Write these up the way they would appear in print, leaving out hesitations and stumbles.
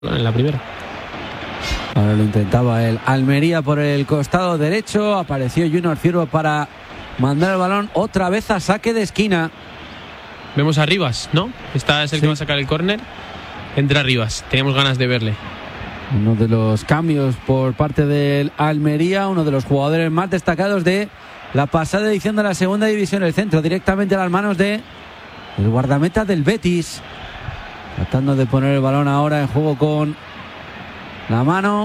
en la primera. Ahora lo intentaba el Almería por el costado derecho. Apareció Junior Firpo para mandar el balón otra vez a saque de esquina. Vemos a Rivas, ¿no? Esta es el que va a sacar el córner. Entra Rivas, teníamos ganas de verle. Uno de los cambios por parte del Almería, uno de los jugadores más destacados de la pasada edición de la segunda división, el centro directamente a las manos de el guardameta del Betis, tratando de poner el balón ahora en juego con la mano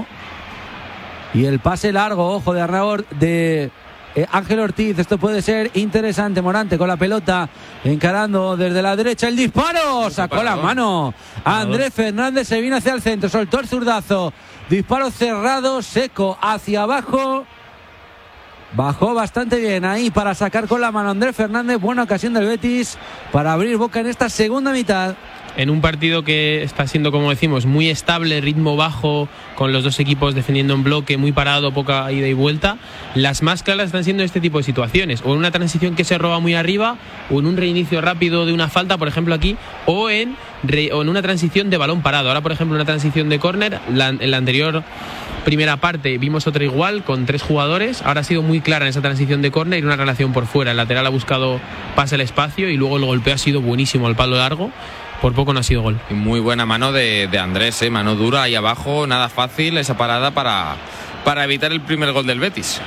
y el pase largo, ojo de Arnaud, de Ángel Ortiz. Esto puede ser interesante. Morante con la pelota encarando desde la derecha el disparo, sacó la mano Andrés Fernández, se vino hacia el centro, soltó el zurdazo, disparo cerrado, seco hacia abajo, bajó bastante bien ahí para sacar con la mano Andrés Fernández. Buena ocasión del Betis para abrir boca en esta segunda mitad. En un partido que está siendo, como decimos, muy estable, ritmo bajo, con los dos equipos defendiendo en bloque, muy parado, poca ida y vuelta, las más claras están siendo este tipo de situaciones, o en una transición que se roba muy arriba, o en un reinicio rápido de una falta, por ejemplo aquí, o en una transición de balón parado. Ahora, por ejemplo, una transición de córner, en la anterior primera parte vimos otra igual, con 3 jugadores, ahora ha sido muy clara en esa transición de córner y una relación por fuera. El lateral ha buscado pase al espacio y luego el golpeo ha sido buenísimo al palo largo. Por poco no ha sido gol. Y muy buena mano de Andrés, mano dura ahí abajo, nada fácil esa parada para evitar el primer gol del Betis.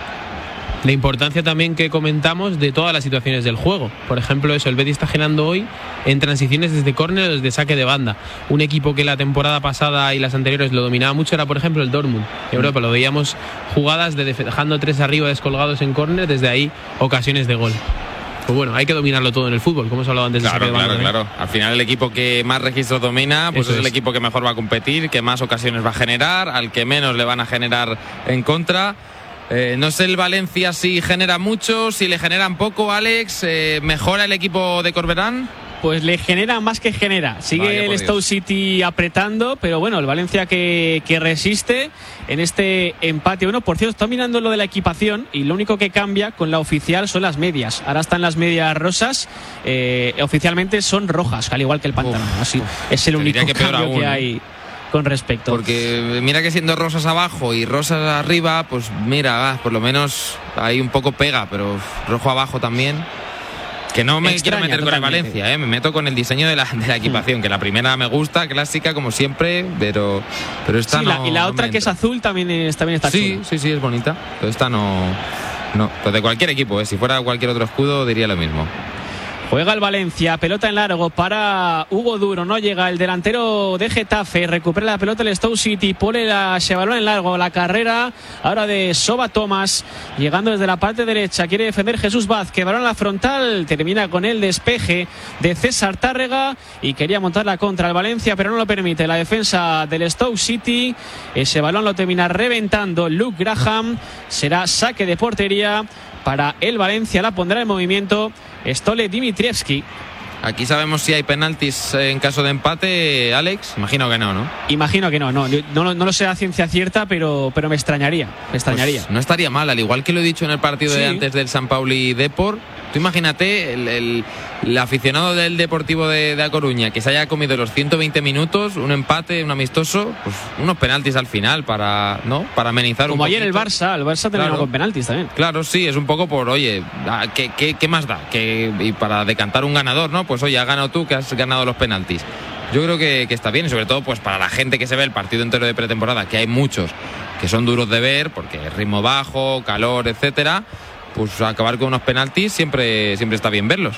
La importancia también que comentamos de todas las situaciones del juego. Por ejemplo, el Betis está generando hoy en transiciones desde córner o desde saque de banda. Un equipo que la temporada pasada y las anteriores lo dominaba mucho era, por ejemplo, el Dortmund. En Europa lo veíamos jugadas dejando 3 arriba descolgados en córner, desde ahí ocasiones de gol. Pues bueno, hay que dominarlo todo en el fútbol, como hemos hablado antes. Claro. Al final el equipo que más registros domina, pues es el equipo que mejor va a competir, que más ocasiones va a generar, al que menos le van a generar en contra. No sé el Valencia si genera mucho, si le generan poco, Alex. ¿Mejora el equipo de Corberán? Pues le genera más que genera. Sigue el Stoke City apretando, pero bueno, el Valencia que resiste en este empate. Bueno, por cierto, está mirando lo de la equipación y lo único que cambia con la oficial son las medias. Ahora están las medias rosas, oficialmente son rojas, al igual que el pantalón. Así es el único cambio que hay con respecto. Porque mira que siendo rosas abajo y rosas arriba, pues mira, por lo menos ahí un poco pega, pero rojo abajo también. Que no me quiero meter con el Valencia, me meto con el diseño de la equipación, que la primera me gusta, clásica como siempre, pero esta sí, no. Y la otra que es azul también está chula. Sí, es bonita, pero esta no, pues de cualquier equipo, si fuera cualquier otro escudo diría lo mismo. Juega el Valencia, pelota en largo para Hugo Duro, no llega el delantero de Getafe, recupera la pelota el Stoke City, pone ese balón en largo, la carrera ahora de Soba Thomas, llegando desde la parte derecha, quiere defender Jesús Vázquez, balón a la frontal, termina con el despeje de César Tárrega y quería montar la contra el Valencia, pero no lo permite la defensa del Stoke City, ese balón lo termina reventando Luke Graham, será saque de portería para el Valencia, la pondrá en movimiento Stole Dimitrievski. Aquí sabemos si hay penaltis en caso de empate, Alex. Imagino que no, ¿no? Imagino que no lo sé a ciencia cierta, pero me extrañaría. Pues no estaría mal, al igual que lo he dicho en el partido de antes del San Pauli Depor. Tú imagínate el aficionado del Deportivo de A Coruña que se haya comido los 120 minutos, un empate, un amistoso, pues unos penaltis al final para amenizar como un ayer poquito. el Barça terminó con penaltis también. Claro, sí, es un poco por, oye, ¿qué más da? Y para decantar un ganador, ¿no? Pues oye, has ganado tú que has ganado los penaltis. Yo creo que está bien, y sobre todo pues para la gente que se ve el partido entero de pretemporada, que hay muchos que son duros de ver porque ritmo bajo, calor, etcétera. Pues acabar con unos penaltis siempre está bien verlos.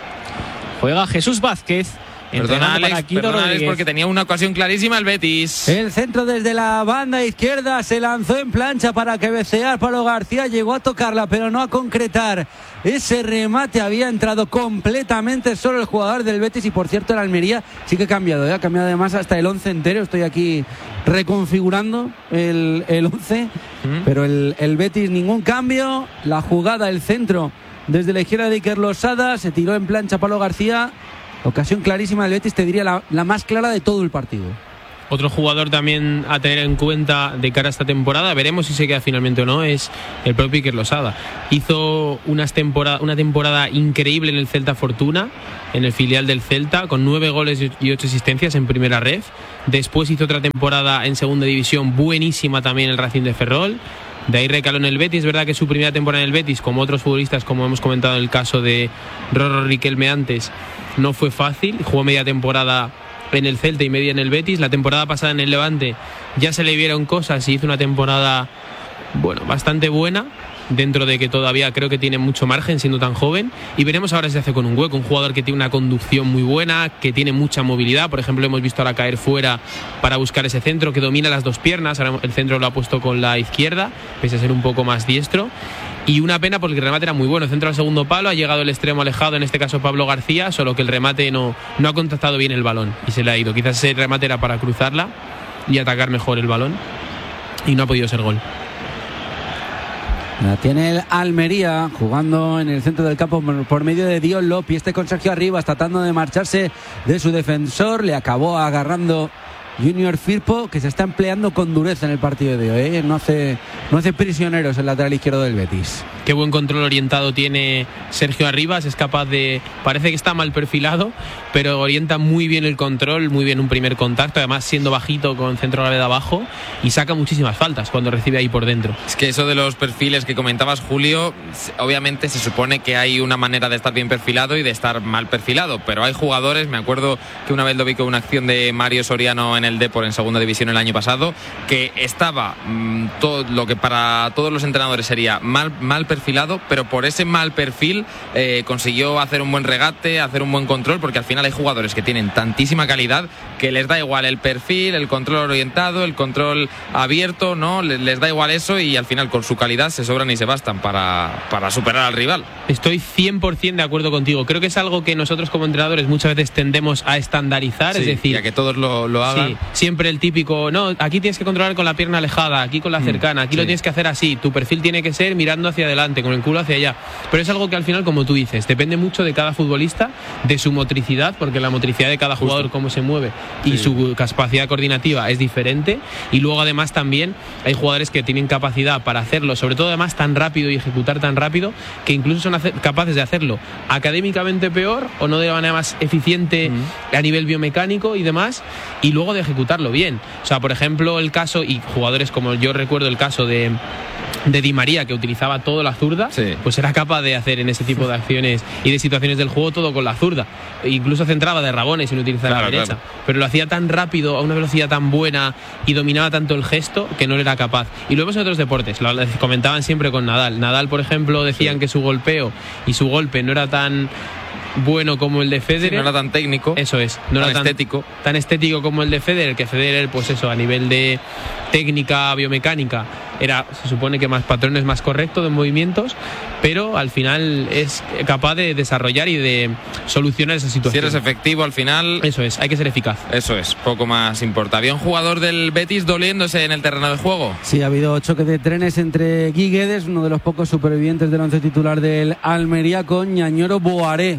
Juega Jesús Vázquez. Perdona, Alex, porque tenía una ocasión clarísima el Betis. El centro desde la banda izquierda, se lanzó en plancha para cabecear Pablo García, llegó a tocarla pero no a concretar ese remate. Había entrado completamente solo el jugador del Betis y por cierto el Almería sí que ha cambiado además hasta el 11 entero. Estoy aquí reconfigurando el 11, pero el Betis ningún cambio. La jugada, el centro desde la izquierda de Iker Losada, se tiró en plancha Pablo García. Ocasión clarísima del Betis, te diría la más clara de todo el partido. Otro jugador también a tener en cuenta de cara a esta temporada, veremos si se queda finalmente o no, es el propio Iker Losada. Hizo una temporada increíble en el Celta Fortuna, en el filial del Celta, con 9 goles y 8 asistencias en primera ref. Después hizo otra temporada en segunda división buenísima también en el Racing de Ferrol. De ahí recaló en el Betis. Es verdad que su primera temporada en el Betis, como otros futbolistas, como hemos comentado en el caso de Rorro Riquelme antes, no fue fácil. Jugó media temporada en el Celta y media en el Betis. La temporada pasada en el Levante ya se le vieron cosas y hizo una temporada, bueno, bastante buena, dentro de que todavía creo que tiene mucho margen siendo tan joven, y veremos ahora si se hace con un hueco. Un jugador que tiene una conducción muy buena, que tiene mucha movilidad. Por ejemplo, hemos visto ahora caer fuera para buscar ese centro, que domina las dos piernas. Ahora el centro lo ha puesto con la izquierda, pese a ser un poco más diestro. Y una pena porque el remate era muy bueno. Centro al segundo palo, ha llegado el extremo alejado, en este caso Pablo García, solo que el remate no ha contactado bien el balón y se le ha ido. Quizás ese remate era para cruzarla y atacar mejor el balón, y no ha podido ser gol. La tiene el Almería jugando en el centro del campo por medio de Dion López. Este con Sergio Arribas tratando de marcharse de su defensor. Le acabó agarrando Junior Firpo, que se está empleando con dureza en el partido de hoy. No hace prisioneros el lateral izquierdo del Betis. Qué buen control orientado tiene Sergio Arribas. Es capaz de... Parece que está mal perfilado, pero orienta muy bien el control, muy bien un primer contacto, además siendo bajito con centro gravedad abajo, y saca muchísimas faltas cuando recibe ahí por dentro. Es que eso de los perfiles que comentabas, Julio, obviamente se supone que hay una manera de estar bien perfilado y de estar mal perfilado, pero hay jugadores, me acuerdo que una vez lo vi con una acción de Mario Soriano en el Depor en segunda división el año pasado, que estaba todo lo que para todos los entrenadores sería mal perfilado, pero por ese mal perfil consiguió hacer un buen regate, hacer un buen control, porque al final hay jugadores que tienen tantísima calidad que les da igual el perfil, el control orientado, el control abierto, ¿no? Les da igual eso, y al final con su calidad se sobran y se bastan para superar al rival. Estoy 100% de acuerdo contigo. Creo que es algo que nosotros como entrenadores muchas veces tendemos a estandarizar, sí, es decir, y a que todos lo hagan. Sí, siempre el típico, no, aquí tienes que controlar con la pierna alejada, aquí con la cercana, aquí lo tienes que hacer así, tu perfil tiene que ser mirando hacia adelante, con el culo hacia allá. Pero es algo que al final, como tú dices, depende mucho de cada futbolista, de su motricidad, porque la motricidad de cada jugador, cómo se mueve, y su capacidad coordinativa es diferente. Y luego además también hay jugadores que tienen capacidad para hacerlo, sobre todo además tan rápido y ejecutar tan rápido, que incluso son capaces de hacerlo académicamente peor o no de la manera más eficiente a nivel biomecánico y demás, y luego de ejecutarlo bien. O sea, por ejemplo, el caso, y jugadores como yo recuerdo el caso de Di María, que utilizaba todo la zurda, pues era capaz de hacer en ese tipo de acciones y de situaciones del juego todo con la zurda. Incluso centraba de rabones sin utilizar la derecha. Pero lo hacía tan rápido, a una velocidad tan buena, y dominaba tanto el gesto que no era capaz. Y luego en otros deportes, lo comentaban siempre con Nadal. Nadal, por ejemplo, decían que su golpeo y su golpe no era tan bueno como el de Federer. Sí, no era tan técnico. Eso es, no tan era estético. Tan estético como el de Federer, que Federer, pues eso, a nivel de técnica biomecánica era, se supone que más patrones más correctos de movimientos, pero al final es capaz de desarrollar y de solucionar esa situación. Si eres efectivo al final. Eso es, hay que ser eficaz. Eso es, poco más importa. Había un jugador del Betis doliéndose en el terreno de juego. Sí, ha habido choque de trenes entre Guy Guedes, uno de los pocos supervivientes del once titular del Almería, con Ñañoro Boaré.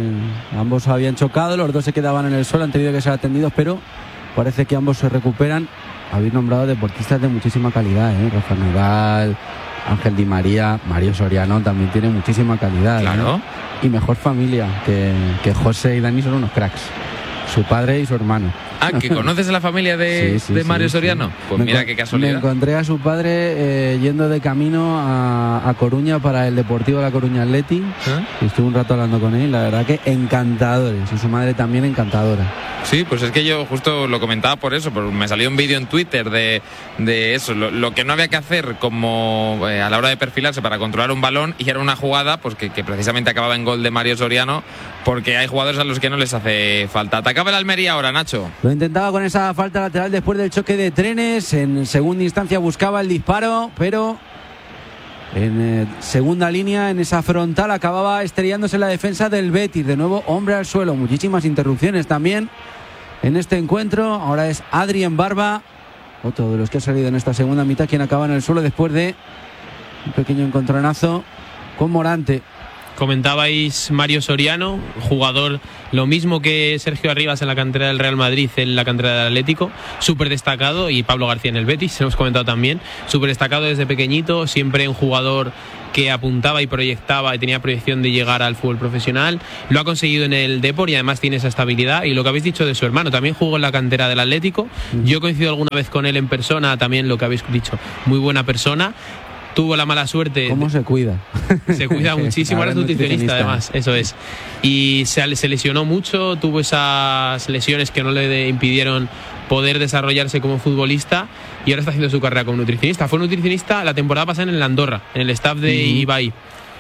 Ambos habían chocado, los dos se quedaban en el suelo, han tenido que ser atendidos, pero parece que ambos se recuperan. Habéis nombrado deportistas de muchísima calidad, Rafa Nadal, Ángel Di María, Mario Soriano también tiene muchísima calidad. Claro. Y mejor familia, que José y Dani son unos cracks. Su padre y su hermano. Ah, ¿que conoces a la familia de Mario Soriano? Pues mira qué casualidad. Me encontré a su padre yendo de camino a Coruña para el Deportivo de La Coruña Athletic. Y estuve un rato hablando con él, la verdad que encantadores. Y su madre también encantadora. Sí, pues es que yo justo lo comentaba por eso, porque me salió un vídeo en Twitter de eso, lo que no había que hacer como a la hora de perfilarse para controlar un balón, y era una jugada pues que precisamente acababa en gol de Mario Soriano, porque hay jugadores a los que no les hace falta. Atacaba el Almería ahora, Nacho. Lo intentaba con esa falta lateral después del choque de trenes. En segunda instancia buscaba el disparo, pero en segunda línea, en esa frontal, acababa estrellándose la defensa del Betis. De nuevo, hombre al suelo. Muchísimas interrupciones también en este encuentro. Ahora es Adrien Barba, otro de los que ha salido en esta segunda mitad, quien acaba en el suelo después de un pequeño encontronazo con Morante. Comentabais Mario Soriano, jugador lo mismo que Sergio Arribas en la cantera del Real Madrid, en la cantera del Atlético, súper destacado, y Pablo García en el Betis, se lo hemos comentado también, súper destacado desde pequeñito, siempre un jugador que apuntaba y proyectaba y tenía proyección de llegar al fútbol profesional. Lo ha conseguido en el Depor y además tiene esa estabilidad. Y lo que habéis dicho de su hermano, también jugó en la cantera del Atlético. Yo he coincidido alguna vez con él en persona, también lo que habéis dicho, muy buena persona. Tuvo la mala suerte. ¿Cómo se cuida? Se cuida muchísimo, ahora es nutricionista además, eso es. Y se lesionó mucho, tuvo esas lesiones que no le impidieron poder desarrollarse como futbolista, y ahora está haciendo su carrera como nutricionista. Fue nutricionista la temporada pasada en el Andorra, en el staff de Ibai.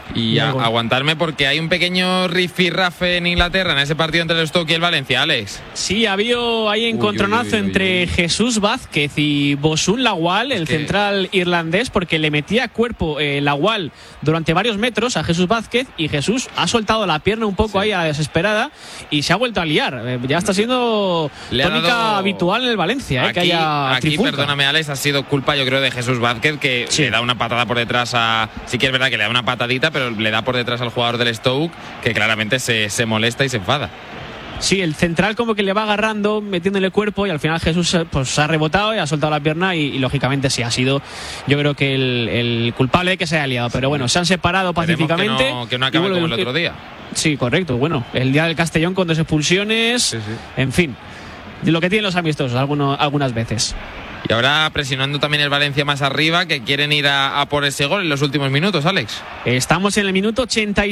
Y aguantarme, porque hay un pequeño rifirrafe en Inglaterra en ese partido entre el Stoke y el Valencia, Alex. Sí, ha habido ahí encontronazo entre Jesús Vázquez y Bosun Lawal, el central irlandés, porque le metía cuerpo Lawal durante varios metros a Jesús Vázquez, y Jesús ha soltado la pierna un poco ahí a la desesperada y se ha vuelto a liar. Ya está siendo tónica habitual en el Valencia, aquí, que haya trifulca. Perdóname, Alex, ha sido culpa, yo creo, de Jesús Vázquez, que le da una patada por detrás a... Sí que es verdad que le da una patadita, pero le da por detrás al jugador del Stoke, que claramente se molesta y se enfada. Sí, el central como que le va agarrando, metiéndole cuerpo, y al final Jesús pues ha rebotado y ha soltado la pierna, y lógicamente sí ha sido, yo creo que el culpable de que se haya liado. Pero bueno, se han separado pacíficamente. Que no acabe como el otro día. Sí, correcto. Bueno, el día del Castellón con 2 expulsiones, en fin, lo que tienen los amistosos algunas veces. Y ahora presionando también el Valencia más arriba, que quieren ir a por ese gol en los últimos minutos, Alex. Estamos en el minuto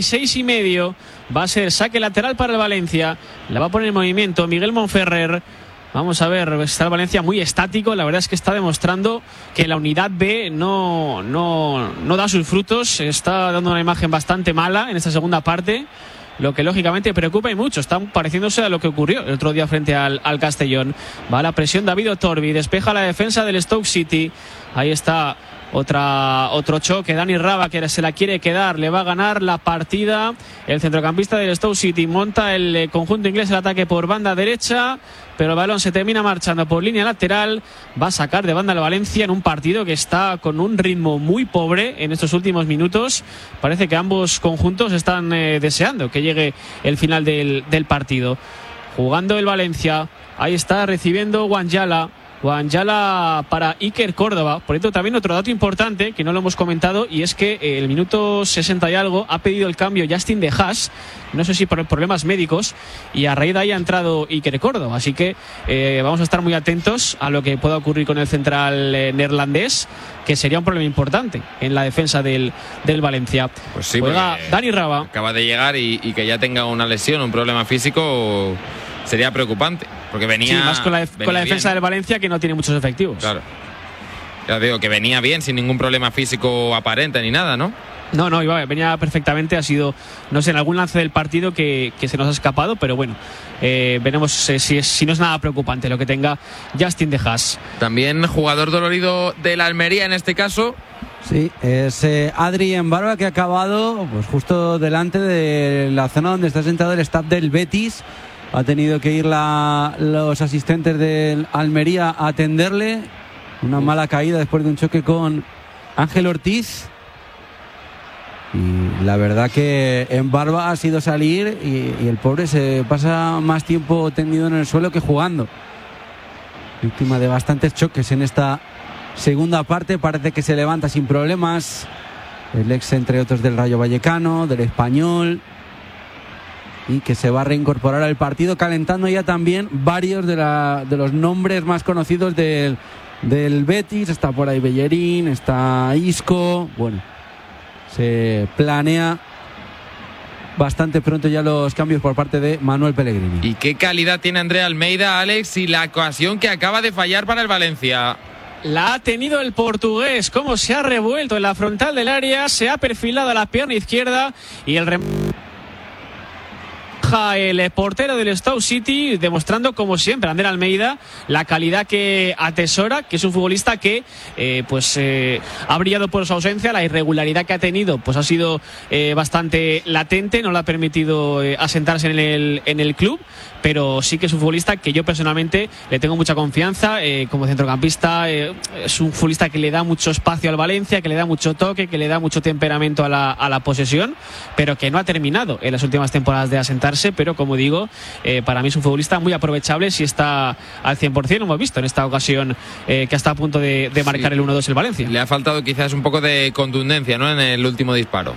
86,5. Va a ser saque lateral para el Valencia. La va a poner en movimiento Miguel Monferrer. Vamos a ver, está el Valencia muy estático. La verdad es que está demostrando que la unidad B no da sus frutos. Está dando una imagen bastante mala en esta segunda parte, lo que lógicamente preocupa y mucho. Están pareciéndose a lo que ocurrió el otro día frente al Castellón. Va a la presión David Otorbi, despeja la defensa del Stoke City. Ahí está otro choque. Dani Raba, que se la quiere quedar, le va a ganar la partida el centrocampista del Stoke City. Monta el conjunto inglés el ataque por banda derecha, pero el balón se termina marchando por línea lateral. Va a sacar de banda al Valencia en un partido que está con un ritmo muy pobre en estos últimos minutos. Parece que ambos conjuntos están deseando que llegue el final del partido. Jugando el Valencia, ahí está recibiendo Wanjala para Iker Córdoba. Por esto también otro dato importante que no lo hemos comentado, y es que el minuto 60 y algo ha pedido el cambio Justin de Haas, no sé si por problemas médicos, y a raíz de ahí ha entrado Iker Córdoba. Así que vamos a estar muy atentos a lo que pueda ocurrir con el central neerlandés, que sería un problema importante en la defensa del Valencia. Pues sí, juega Dani Raba. Acaba de llegar y que ya tenga una lesión, un problema físico, sería preocupante, porque venía... Sí, más con la defensa del Valencia, que no tiene muchos efectivos. Claro. Ya digo, que venía bien, sin ningún problema físico aparente ni nada, ¿no? No, venía perfectamente. Ha sido, no sé, en algún lance del partido que se nos ha escapado, pero bueno, veremos si no es nada preocupante lo que tenga Justin de Haas. También jugador dolorido del Almería en este caso. Sí, es Adri en Barba, que ha acabado pues justo delante de la zona donde está sentado el staff del Betis. Ha tenido que ir los asistentes del Almería a atenderle. Una mala caída después de un choque con Ángel Ortiz. Y la verdad que en Barba ha sido salir y el pobre se pasa más tiempo tendido en el suelo que jugando. Víctima de bastantes choques en esta segunda parte. Parece que se levanta sin problemas. El ex, entre otros, del Rayo Vallecano, del Español, y que se va a reincorporar al partido, calentando ya también varios de los nombres más conocidos del Betis. Está por ahí Bellerín, está Isco. Bueno, se planea bastante pronto ya los cambios por parte de Manuel Pellegrini. ¿Y qué calidad tiene André Almeida, Alex? Y la ocasión que acaba de fallar para el Valencia. La ha tenido el portugués. Cómo se ha revuelto en la frontal del área, se ha perfilado a la pierna izquierda, y el Naranja, el portero del Stoke City, demostrando como siempre, Ander Almeida, la calidad que atesora, que es un futbolista que ha brillado por su ausencia. La irregularidad que ha tenido pues ha sido bastante latente, no le ha permitido asentarse en el club, pero sí que es un futbolista que yo personalmente le tengo mucha confianza como centrocampista. Es un futbolista que le da mucho espacio al Valencia, que le da mucho toque, que le da mucho temperamento a la posesión, pero que no ha terminado en las últimas temporadas de asentarse. Pero como digo, para mí es un futbolista muy aprovechable si está al 100%. Lo hemos visto en esta ocasión que está a punto de marcar el 1-2 el Valencia. Le ha faltado quizás un poco de contundencia, ¿no?, en el último disparo.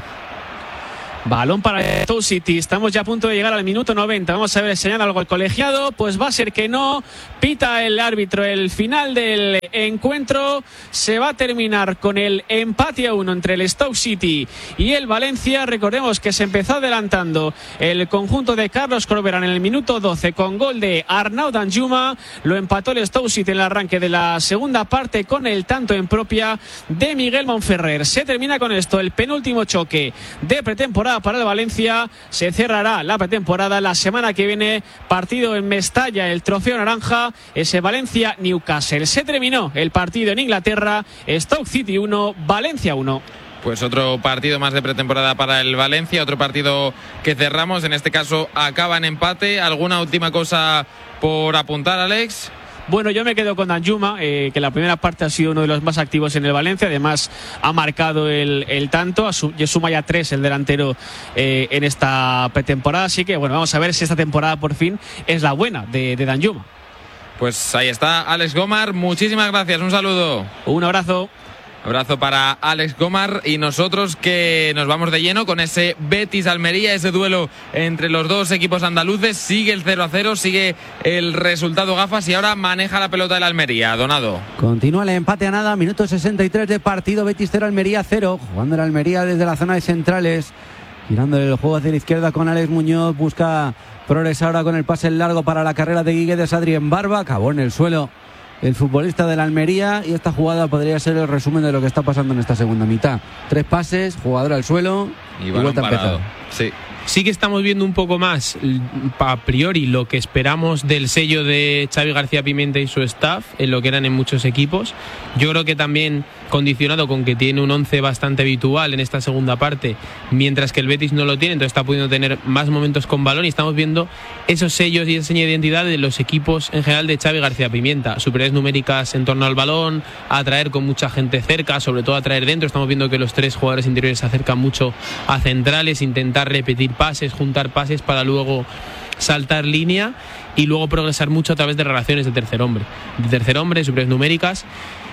Balón para el Stoke City. Estamos ya a punto de llegar al minuto 90. Vamos a ver, señala algo el colegiado. Pues va a ser que no. Pita el árbitro el final del encuentro. Se va a terminar con el empate a 1 entre el Stoke City y el Valencia. Recordemos que se empezó adelantando el conjunto de Carlos Corberán en el minuto 12 con gol de Arnaud Danjuma. Lo empató el Stoke City en el arranque de la segunda parte con el tanto en propia de Miguel Monferrer. Se termina con esto el penúltimo choque de pretemporada para el Valencia. Se cerrará la pretemporada la semana que viene. Partido en Mestalla, el trofeo naranja, ese Valencia-Newcastle. Se terminó el partido en Inglaterra. Stoke City 1, Valencia 1. Pues otro partido más de pretemporada para el Valencia, otro partido que cerramos, en este caso acaba en empate. ¿Alguna última cosa por apuntar, Alex? Bueno, yo me quedo con Danjuma, que la primera parte ha sido uno de los más activos en el Valencia. Además, ha marcado el tanto. Suma ya 3 el delantero en esta pretemporada. Así que, bueno, vamos a ver si esta temporada por fin es la buena de Danjuma. Pues ahí está Alex Gomar. Muchísimas gracias. Un saludo. Un abrazo. Abrazo para Alex Gomar, y nosotros que nos vamos de lleno con ese Betis-Almería, ese duelo entre los dos equipos andaluces. Sigue el 0-0, sigue el resultado gafas y ahora maneja la pelota el Almería. Donado. Continúa el empate a nada, minuto 63 de partido, Betis 0, Almería 0, jugando el Almería desde la zona de centrales, girándole el juego hacia la izquierda con Alex Muñoz, busca progresar ahora con el pase largo para la carrera de Guiguedes. Adrián Barba, acabó en el suelo el futbolista de la Almería, y esta jugada podría ser el resumen de lo que está pasando en esta segunda mitad. 3 pases, jugador al suelo y vuelta a empezar. Sí que estamos viendo un poco más a priori lo que esperamos del sello de Xavi García Pimienta y su staff en lo que eran en muchos equipos. Yo creo que también condicionado con que tiene un 11 bastante habitual en esta segunda parte, mientras que el Betis no lo tiene, entonces está pudiendo tener más momentos con balón, y estamos viendo esos sellos y esa seña de identidad de los equipos en general de Xavi García Pimienta. Superioridades numéricas en torno al balón, atraer con mucha gente cerca, sobre todo atraer dentro. Estamos viendo que los 3 jugadores interiores se acercan mucho a centrales, intentar repetir pases, juntar pases para luego saltar línea y luego progresar mucho a través de relaciones de tercer hombre, superioridades numéricas.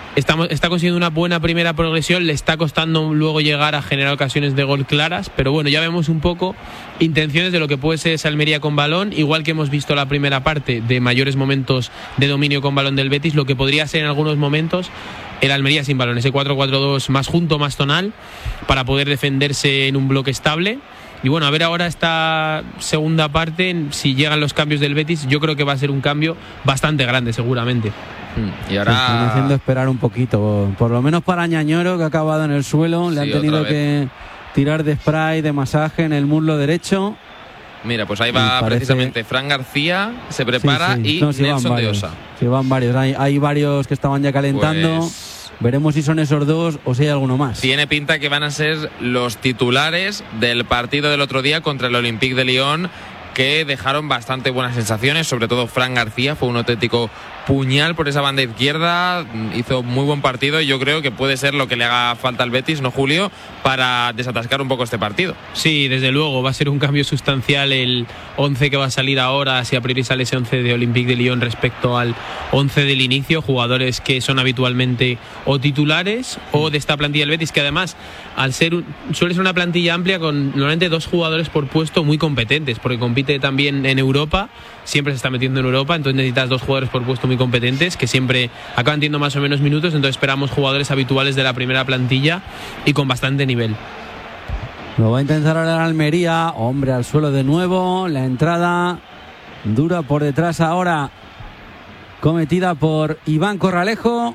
Está consiguiendo una buena primera progresión, le está costando luego llegar a generar ocasiones de gol claras, pero bueno, ya vemos un poco intenciones de lo que puede ser esa Almería con balón, igual que hemos visto la primera parte de mayores momentos de dominio con balón del Betis, lo que podría ser en algunos momentos el Almería sin balón, ese 4-4-2 más junto, más tonal, para poder defenderse en un bloque estable. Y bueno, a ver ahora esta segunda parte, si llegan los cambios del Betis, yo creo que va a ser un cambio bastante grande seguramente. Y ahora están haciendo esperar un poquito, por lo menos para Ñañoro, que ha acabado en el suelo. Le han tenido que tirar de spray, de masaje en el muslo derecho. Mira, pues ahí va precisamente Fran García, se prepara y Nelson de Osa. Sí, van varios, hay varios que estaban ya calentando. Pues veremos si son esos dos o si hay alguno más. Tiene pinta que van a ser los titulares del partido del otro día contra el Olympique de Lyon, que dejaron bastante buenas sensaciones, sobre todo Fran García, fue un auténtico puñal por esa banda izquierda, hizo muy buen partido y yo creo que puede ser lo que le haga falta al Betis, ¿no, Julio?, para desatascar un poco este partido. Sí, desde luego, va a ser un cambio sustancial el 11 que va a salir ahora, si a priori sale ese 11 de Olympique de Lyon respecto al 11 del inicio, jugadores que son habitualmente o titulares o de esta plantilla del Betis, que además suele ser una plantilla amplia con normalmente 2 jugadores por puesto muy competentes, porque compite también en Europa, siempre se está metiendo en Europa, entonces necesitas 2 jugadores por puesto muy competentes que siempre acaban teniendo más o menos minutos, entonces esperamos jugadores habituales de la primera plantilla y con bastante nivel. Lo va a intentar ahora la Almería, hombre al suelo de nuevo, la entrada dura por detrás ahora cometida por Iván Corralejo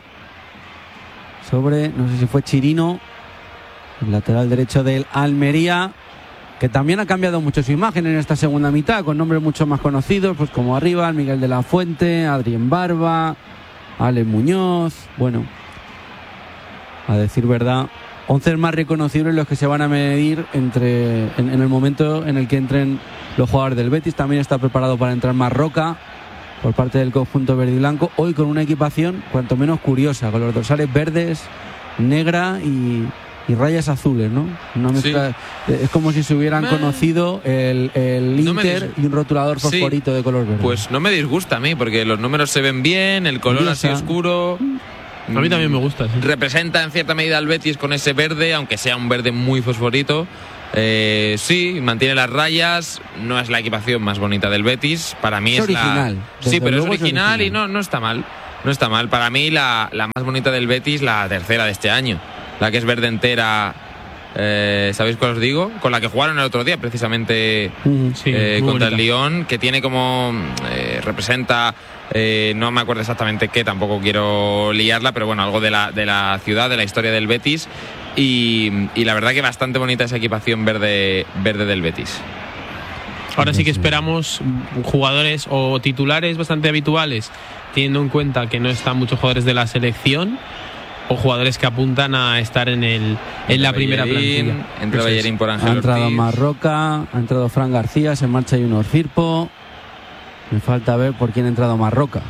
sobre, no sé si fue Chirino, el lateral derecho del Almería. que también ha cambiado mucho su imagen en esta segunda mitad, con nombres mucho más conocidos, pues como arriba, Miguel de la Fuente, Adrián Barba, Ale Muñoz. Bueno, a decir verdad, 11 más reconocibles los que se van a medir en el momento en el que entren los jugadores del Betis. También está preparado para entrar Marroca por parte del conjunto verde y blanco, hoy con una equipación cuanto menos curiosa, con los dorsales verdes, negra y rayas azules, ¿no? Una mezcla, sí. Es como si se hubieran conocido el Inter y un rotulador fosforito de color verde. Pues no me disgusta a mí, porque los números se ven bien, el color así oscuro. A mí también me gusta. Sí. Representa en cierta medida al Betis con ese verde, aunque sea un verde muy fosforito. Sí, mantiene las rayas. No es la equipación más bonita del Betis. Para mí es original. Sí, pero es original y no está mal. No está mal. Para mí la más bonita del Betis, la tercera de este año. La que es verde entera. ¿Sabéis cuál os digo? Con la que jugaron el otro día precisamente contra el Lyon, que tiene como representa, no me acuerdo exactamente qué, tampoco quiero liarla, pero bueno, algo de la ciudad, de la historia del Betis, y la verdad que bastante bonita esa equipación verde del Betis. Ahora sí que esperamos jugadores o titulares bastante habituales, teniendo en cuenta que no están muchos jugadores de la selección o jugadores que apuntan a estar en la primera plantilla. Entra Bellerín por Ángel Ortiz. Ha entrado Marroca, ha entrado Fran García, se marcha Junior Firpo. Me falta ver por quién ha entrado Marroca.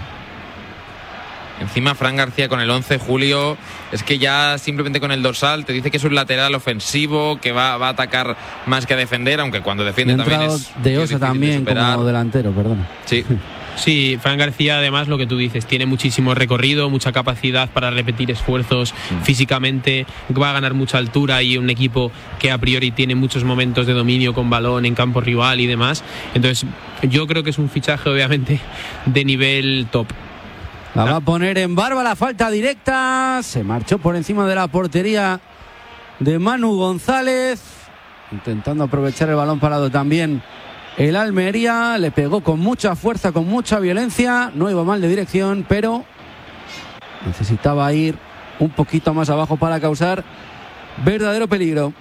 Encima Fran García con el 11, Julio, es que ya simplemente con el dorsal te dice que es un lateral ofensivo, que va a atacar más que a defender, aunque cuando defiende también es de Osa también como delantero, perdón. Sí. Sí, Fran García, además, lo que tú dices, tiene muchísimo recorrido, mucha capacidad para repetir esfuerzos físicamente, va a ganar mucha altura y un equipo que a priori tiene muchos momentos de dominio con balón en campo rival y demás. Entonces, yo creo que es un fichaje, obviamente, de nivel top. La va a poner en Barba, la falta directa. Se marchó por encima de la portería de Manu González, intentando aprovechar el balón parado también. El Almería le pegó con mucha fuerza, con mucha violencia. No iba mal de dirección, pero necesitaba ir un poquito más abajo para causar verdadero peligro.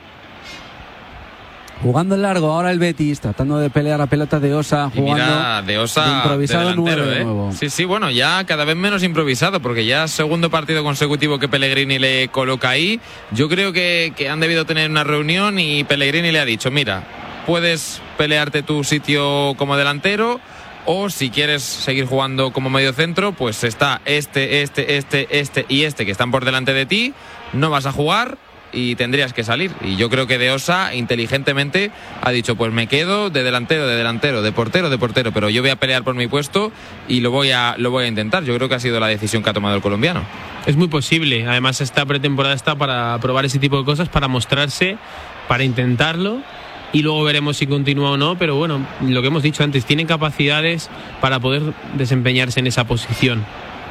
Jugando en largo ahora el Betis, tratando de pelear a pelota de Osa, jugando mira, de Osa de improvisado de delantero, de nuevo. Sí, bueno, ya cada vez menos improvisado, porque ya es segundo partido consecutivo que Pellegrini le coloca ahí. Yo creo que han debido tener una reunión y Pellegrini le ha dicho, mira, puedes pelearte tu sitio como delantero, o si quieres seguir jugando como medio centro, pues está este y este que están por delante de ti, no vas a jugar y tendrías que salir. Y yo creo que De Osa inteligentemente ha dicho, pues me quedo de delantero, de portero, pero yo voy a pelear por mi puesto y lo voy a intentar. Yo creo que ha sido la decisión que ha tomado el colombiano. Es muy posible, además esta pretemporada está para probar ese tipo de cosas, para mostrarse, para intentarlo, y luego veremos si continúa o no, pero bueno, lo que hemos dicho antes, tiene capacidades para poder desempeñarse en esa posición.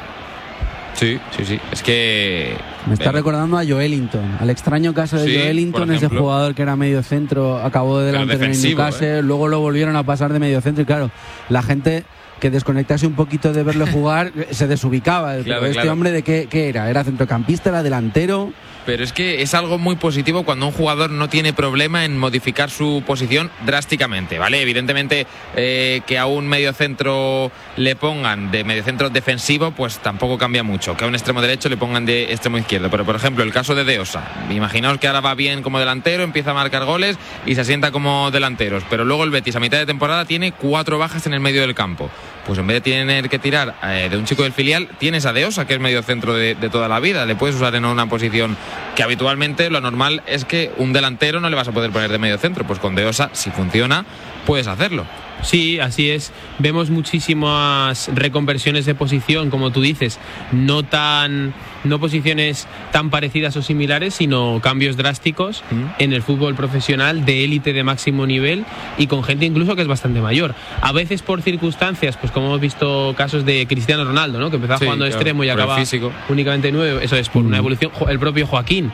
Sí, es que me está recordando a Joelinton, al extraño caso de Joelinton, ese jugador que era medio centro, acabó de delantero en Newcastle, luego lo volvieron a pasar de medio centro y claro, la gente que desconectase un poquito de verle jugar se desubicaba. Claro. Hombre, ¿de qué era? ¿Era centrocampista? ¿Era delantero? Pero es que es algo muy positivo cuando un jugador no tiene problema en modificar su posición drásticamente, ¿vale? Evidentemente que a un mediocentro le pongan de mediocentro defensivo, pues tampoco cambia mucho. Que a un extremo derecho le pongan de extremo izquierdo. Pero, por ejemplo, el caso de De Osa. Imaginaos que ahora va bien como delantero, empieza a marcar goles y se asienta como delanteros. Pero luego el Betis a mitad de temporada tiene 4 bajas en el medio del campo. Pues en vez de tener que tirar de un chico del filial, tienes a De Osa, que es mediocentro de toda la vida. Le puedes usar en una posición que habitualmente lo normal es que un delantero no le vas a poder poner de medio centro, pues con De Osa, si funciona, puedes hacerlo. Sí, así es. Vemos muchísimas reconversiones de posición, como tú dices, no posiciones tan parecidas o similares, sino cambios drásticos en el fútbol profesional de élite de máximo nivel y con gente incluso que es bastante mayor. A veces por circunstancias, pues como hemos visto casos de Cristiano Ronaldo, ¿no? Que empezaba jugando de extremo y acaba únicamente 9. Eso es por una evolución. El propio Joaquín,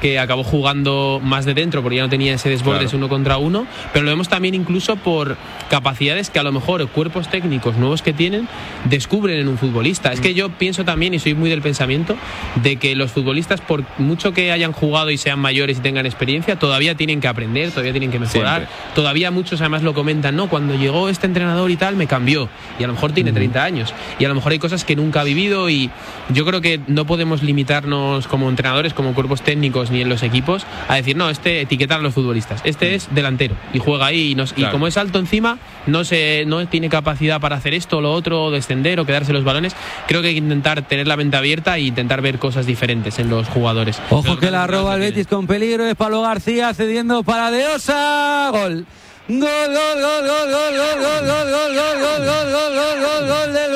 que acabó jugando más de dentro porque ya no tenía ese desborde, ese 1 contra 1, pero lo vemos también incluso por capacidades que a lo mejor cuerpos técnicos nuevos que tienen descubren en un futbolista. Es que yo pienso también, y soy muy del pensamiento, de que los futbolistas, por mucho que hayan jugado y sean mayores y tengan experiencia, todavía tienen que aprender, todavía tienen que mejorar. Todavía muchos además lo comentan, ¿no? Cuando llegó este entrenador y tal, me cambió. Y a lo mejor tiene 30 años. Y a lo mejor hay cosas que nunca ha vivido, y yo creo que no podemos limitarnos como entrenadores, como cuerpos técnicos ni en los equipos, a decir, no, etiquetar a los futbolistas. Este es delantero y juega ahí y como es alto encima, no tiene capacidad para hacer esto o lo otro, o descender o quedarse los balones. Creo que hay que intentar tener la mente abierta e intentar ver cosas diferentes en los jugadores. Ojo que la roba el Betis con peligro, es Pablo García cediendo para De Osa. Gol. Gol, gol, gol, gol, gol, gol, gol, gol, gol, gol, gol, gol, gol, gol, gol, gol del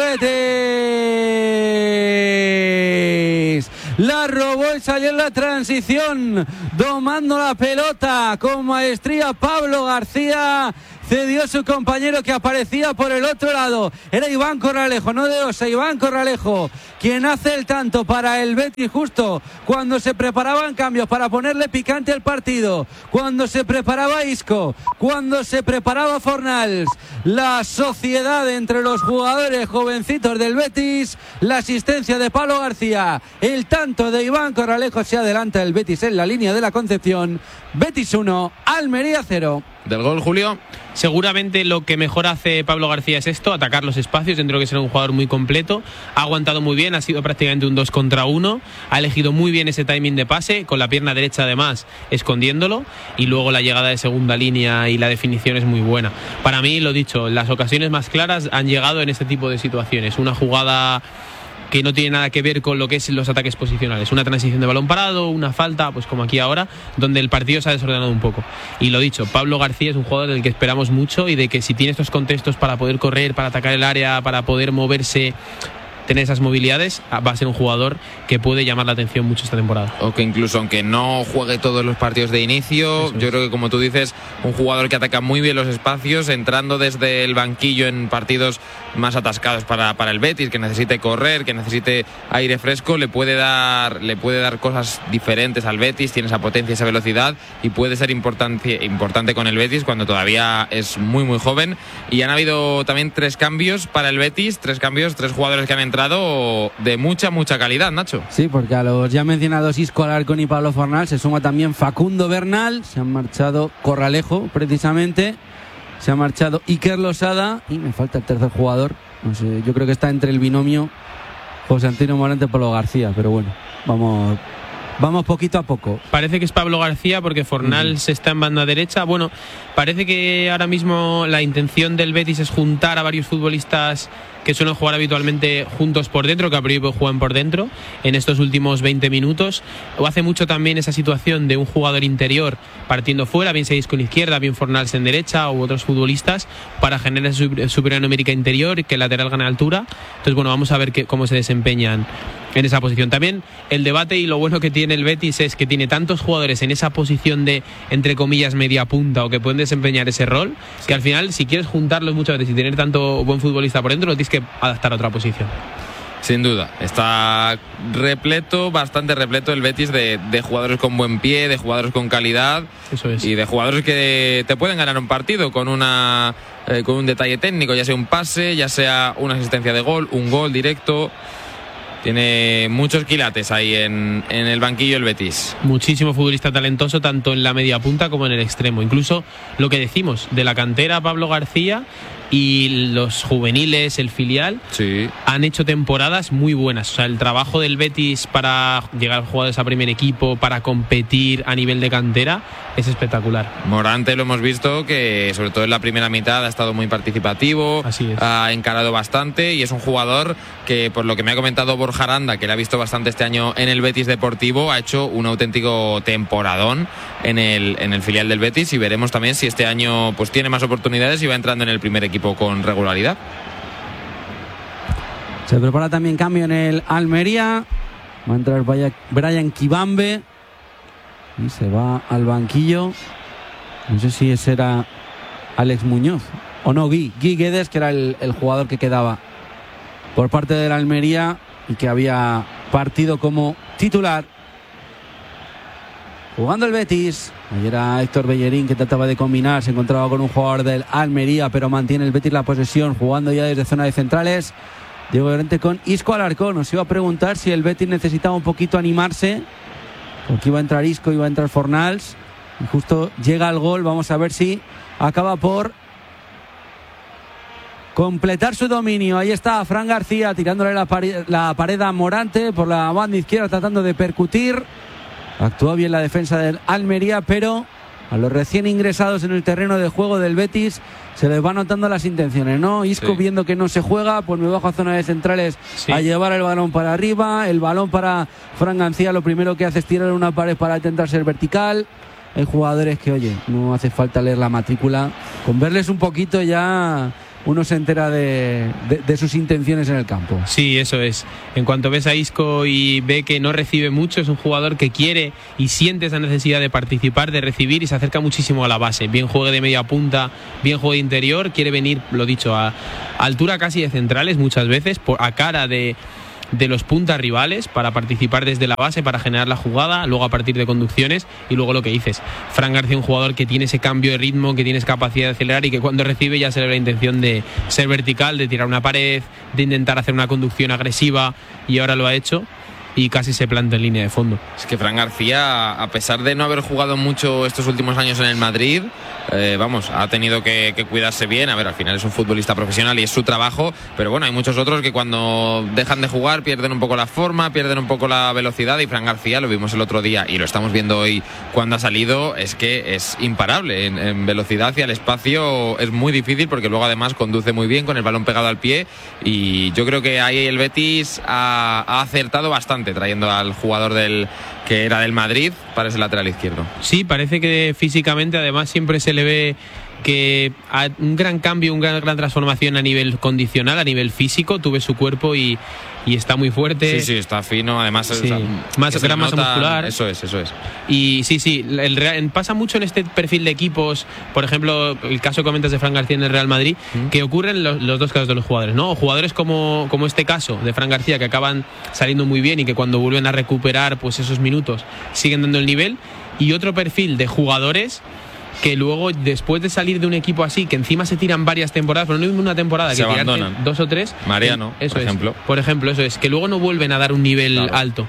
Betis. La robó y salió en la transición, domando la pelota con maestría Pablo García. Cedió su compañero que aparecía por el otro lado. Era Iván Corralejo, no De Osa, Iván Corralejo, quien hace el tanto para el Betis justo cuando se preparaban cambios para ponerle picante al partido, cuando se preparaba Isco, cuando se preparaba Fornals. La sociedad entre los jugadores jovencitos del Betis, la asistencia de Pablo García, el tanto de Iván Corralejo. Se adelanta el Betis en la línea de la Concepción. Betis 1, Almería 0. Del gol, Julio. Seguramente lo que mejor hace Pablo García es esto, atacar los espacios. Dentro de que será un jugador muy completo, ha aguantado muy bien, ha sido prácticamente un 2 contra 1, ha elegido muy bien ese timing de pase, con la pierna derecha además escondiéndolo, y luego la llegada de segunda línea y la definición es muy buena. Para mí, lo dicho, las ocasiones más claras han llegado en este tipo de situaciones. Una jugada que no tiene nada que ver con lo que es los ataques posicionales, una transición de balón parado, una falta, pues como aquí ahora, donde el partido se ha desordenado un poco. Y lo dicho, Pablo García es un jugador del que esperamos mucho, y de que si tiene estos contextos para poder correr, para atacar el área, para poder moverse, tener esas movilidades, va a ser un jugador que puede llamar la atención mucho esta temporada. O que incluso aunque no juegue todos los partidos de inicio, yo creo que, como tú dices, un jugador que ataca muy bien los espacios, entrando desde el banquillo en partidos más atascados para el Betis, que necesite correr, que necesite aire fresco, le puede dar cosas diferentes al Betis, tiene esa potencia, esa velocidad, y puede ser importante con el Betis cuando todavía es muy muy joven. Y han habido también 3 cambios para el Betis, 3 jugadores que han entrado de mucha calidad, Nacho. Sí, porque a los ya mencionados Isco Alarcón y Pablo Fornal se suma también Facundo Bernal. Se han marchado Corralejo, precisamente. Se ha marchado Iker Losada. Y me falta el tercer jugador. No sé, yo creo que está entre el binomio José Antonio Morante y Pablo García. Pero bueno, vamos poquito a poco. Parece que es Pablo García porque Fornals está en banda derecha. Bueno, parece que ahora mismo la intención del Betis es juntar a varios futbolistas que suelen jugar habitualmente juntos por dentro, que a priori juegan por dentro en estos últimos 20 minutos. O hace mucho también esa situación de un jugador interior partiendo fuera, bien sea Isco en izquierda, bien Fornals en derecha, u otros futbolistas, para generar superioridad numérica interior y que el lateral gane altura. Entonces, bueno, vamos a ver cómo se desempeñan en esa posición. También el debate, y lo bueno que tiene el Betis, es que tiene tantos jugadores en esa posición de, entre comillas, media punta, o que pueden desempeñar ese rol, que al final, si quieres juntarlos muchas veces y tener tanto buen futbolista por dentro, lo tienes que adaptar a otra posición. Sin duda, está bastante repleto el Betis de jugadores con buen pie, de jugadores con calidad. Eso es. Y de jugadores que te pueden ganar un partido con un detalle técnico, ya sea un pase, ya sea una asistencia de gol, un gol directo. Tiene muchos quilates ahí en el banquillo el Betis. Muchísimo futbolista talentoso, tanto en la media punta como en el extremo. Incluso lo que decimos de la cantera, Pablo García, y los juveniles, el filial, sí, han hecho temporadas muy buenas. O sea, el trabajo del Betis para llegar a jugadores a primer equipo, para competir a nivel de cantera, es espectacular. Morante lo hemos visto que sobre todo en la primera mitad ha estado muy participativo. Así es. Ha encarado bastante y es un jugador que, por lo que me ha comentado Borja Aranda, que le ha visto bastante este año en el Betis Deportivo, ha hecho un auténtico temporadón en el filial del Betis, y veremos también si este año pues tiene más oportunidades y va entrando en el primer equipo con regularidad. Se prepara también cambio en el Almería. Va a entrar Brian Kibambe y se va al banquillo. No sé si ese era Alex Muñoz o no, Guy Guedes, que era el jugador que quedaba por parte del Almería y que había partido como titular. jugando el Betis. Ayer era Héctor Bellerín que trataba de combinar, se encontraba con un jugador del Almería, pero mantiene el Betis la posesión, jugando ya desde zona de centrales. Diego Llorente con Isco Alarcón. Nos iba a preguntar si el Betis necesitaba un poquito animarse, porque iba a entrar Isco, iba a entrar Fornals, y justo llega el gol. Vamos a ver si acaba por completar su dominio. Ahí está Fran García tirándole la pared a Morante por la banda izquierda, tratando de percutir. Actuó bien la defensa del Almería, pero a los recién ingresados en el terreno de juego del Betis se les va notando las intenciones, ¿no? Isco, sí, viendo que no se juega, pues me bajo a zona de centrales, sí, a llevar el balón para arriba. El balón para Fran García, lo primero que hace es tirar una pared para intentar ser vertical. Hay jugadores que, oye, no hace falta leer la matrícula, con verles un poquito ya uno se entera de sus intenciones en el campo. Sí, eso es. En cuanto ves a Isco y ve que no recibe mucho, es un jugador que quiere y siente esa necesidad de participar, de recibir, y se acerca muchísimo a la base. Bien juegue de media punta, bien juegue de interior, quiere venir, lo dicho, a altura casi de centrales muchas veces, a cara de los puntas rivales, para participar desde la base, para generar la jugada, luego a partir de conducciones. Y luego lo que dices, Fran García, un jugador que tiene ese cambio de ritmo, que tiene esa capacidad de acelerar, y que cuando recibe ya se le ve la intención de ser vertical, de tirar una pared, de intentar hacer una conducción agresiva, y ahora lo ha hecho y casi se planta en línea de fondo. Es que Fran García, a pesar de no haber jugado mucho estos últimos años en el Madrid, ha tenido que cuidarse bien. A ver, al final es un futbolista profesional y es su trabajo, pero bueno, hay muchos otros que cuando dejan de jugar pierden un poco la forma, pierden un poco la velocidad, y Fran García, lo vimos el otro día y lo estamos viendo hoy cuando ha salido, es que es imparable en velocidad y al espacio. Es muy difícil porque luego además conduce muy bien con el balón pegado al pie, y yo creo que ahí el Betis ha acertado bastante trayendo al jugador que era del Madrid para ese lateral izquierdo. Sí, parece que físicamente además siempre se le ve que un gran cambio, una gran transformación a nivel condicional, a nivel físico. Tuve su cuerpo y está muy fuerte. Sí, está fino, además sí, más gran masa muscular. Eso es. Y sí, pasa mucho en este perfil de equipos, por ejemplo, el caso que comentas de Fran García en el Real Madrid, que ocurren los dos casos de los jugadores, ¿no? O jugadores como este caso de Fran García, que acaban saliendo muy bien y que cuando vuelven a recuperar pues esos minutos siguen dando el nivel, y otro perfil de jugadores que luego, después de salir de un equipo así, que encima se tiran varias temporadas, pero no es una temporada, se que abandonan. 2 o 3. Mariano, por ejemplo, eso es, que luego no vuelven a dar un nivel alto.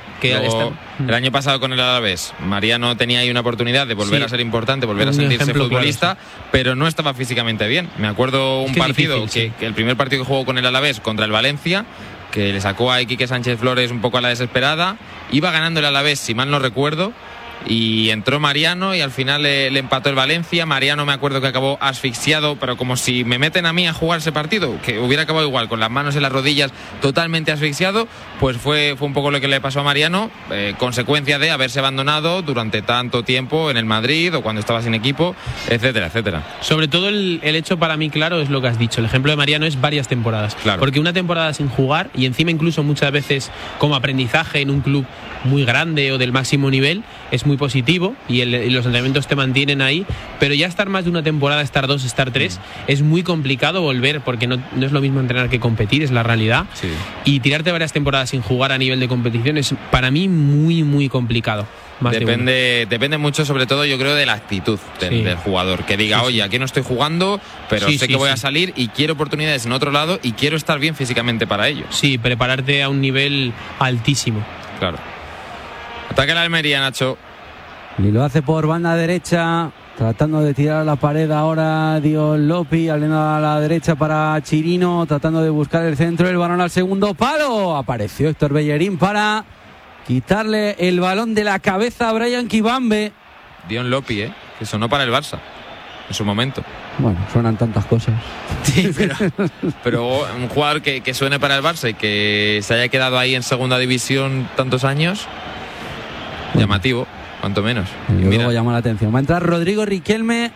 El año pasado con el Alavés, Mariano tenía ahí una oportunidad de volver a ser importante, volver a sentirse futbolista, claro, pero no estaba físicamente bien. Me acuerdo un partido, difícil, que el primer partido que jugó con el Alavés contra el Valencia, que le sacó a Iquique Sánchez Flores un poco a la desesperada. Iba ganando el Alavés, si mal no recuerdo, y entró Mariano y al final le empató el Valencia. Mariano, me acuerdo que acabó asfixiado, pero como si me meten a mí a jugar ese partido, que hubiera acabado igual, con las manos en las rodillas, totalmente asfixiado. Pues fue un poco lo que le pasó a Mariano, consecuencia de haberse abandonado durante tanto tiempo en el Madrid o cuando estaba sin equipo, etcétera. Sobre todo el hecho, para mí, claro, es lo que has dicho. El ejemplo de Mariano es varias temporadas, claro, porque una temporada sin jugar, y encima incluso muchas veces como aprendizaje en un club muy grande o del máximo nivel, es muy positivo, y los entrenamientos te mantienen ahí, pero ya estar más de una temporada, estar 2, estar 3, es muy complicado volver, porque no es lo mismo entrenar que competir, es la realidad. Sí. Y tirarte varias temporadas sin jugar a nivel de competición es para mí muy, muy complicado. Depende mucho, sobre todo yo creo, de la actitud del jugador, que diga, oye, aquí no estoy jugando, pero sé que voy a salir y quiero oportunidades en otro lado y quiero estar bien físicamente para ello. Sí, prepararte a un nivel altísimo. Claro. Ataque la Almería, Nacho. Y lo hace por banda derecha, tratando de tirar a la pared ahora Dion Lopi, abriendo a la derecha para Chirino, tratando de buscar el centro, el balón al segundo palo. Apareció Héctor Bellerín para quitarle el balón de la cabeza a Brian Kibambe. Dion Lopi, que sonó para el Barça en su momento. Bueno, suenan tantas cosas. Sí, pero un jugador que suene para el Barça y que se haya quedado ahí en segunda división tantos años, llamativo, cuanto menos. Y luego llama la atención. Va a entrar Rodrigo Riquelme.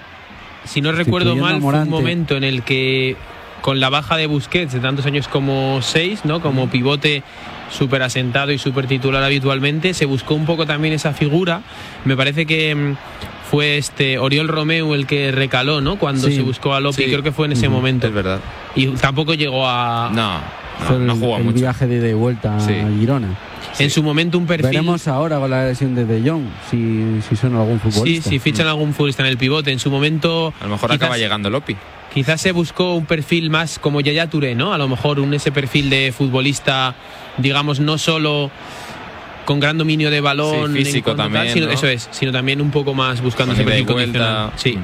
Si no recuerdo mal, fue un momento en el que, con la baja de Busquets de tantos años como 6, ¿no?, como pivote súper asentado y súper titular habitualmente, se buscó un poco también esa figura. Me parece que fue Oriol Romeu el que recaló, ¿no?, cuando se buscó a Lopi, creo que fue en ese momento. Es verdad. Y tampoco llegó a... No jugó mucho. El viaje de vuelta a Girona. En su momento un perfil... Veremos ahora con la lesión de Jong, si son algún futbolista. Sí, si fichan algún futbolista en el pivote. En su momento... A lo mejor acaba llegando Lopi. Quizás se buscó un perfil más como Yaya Touré, ¿no? A lo mejor ese perfil de futbolista, digamos, no solo con gran dominio de balón, sí, físico también, sino, ¿no? Eso es, sino también un poco más buscando ese Con ida y perfil vuelta. condicional. Sí.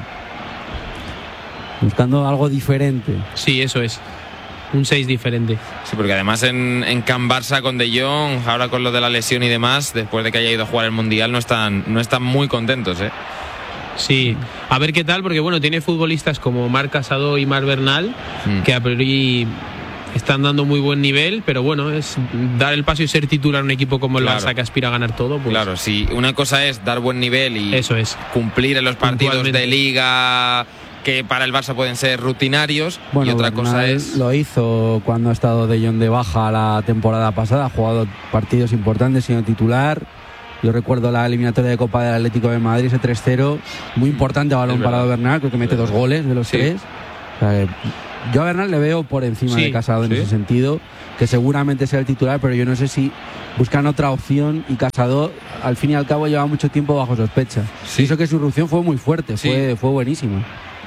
Buscando algo diferente. Sí, eso es. Un 6 diferente. Sí, porque además en Can Barça con De Jong, ahora con lo de la lesión y demás, después de que haya ido a jugar el Mundial, no están muy contentos, ¿eh? Sí, a ver qué tal, porque bueno, tiene futbolistas como Marc Casado y Marc Bernal, que a priori están dando muy buen nivel, pero bueno, es dar el paso y ser titular en un equipo como el Barça que aspira a ganar todo. Pues, claro, si una cosa es dar buen nivel y eso es. Cumplir en los partidos de liga que para el Barça pueden ser rutinarios, bueno, y otra Bernal cosa es... Lo hizo cuando ha estado De Jong de baja la temporada pasada, ha jugado partidos importantes siendo titular. Yo recuerdo la eliminatoria de Copa del Atlético de Madrid, ese 3-0, muy importante, balón parado Bernal, creo que mete 2 goles de los 3. O sea, yo a Bernal le veo por encima de Casado en ese sentido, que seguramente sea el titular, pero yo no sé si buscan otra opción, y Casado al fin y al cabo lleva mucho tiempo bajo sospecha. Eso que su irrupción fue muy fuerte, fue buenísima.